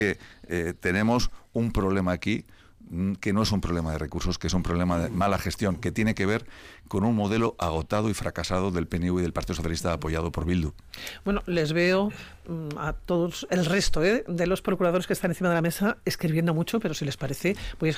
tenemos un problema aquí que no es un problema de recursos, que es un problema de mala gestión, que tiene que ver con un modelo agotado y fracasado del PNV y del Partido Socialista apoyado por Bildu. Bueno, les veo a todos el resto de los procuradores que están encima de la mesa escribiendo mucho, pero si les parece, voy a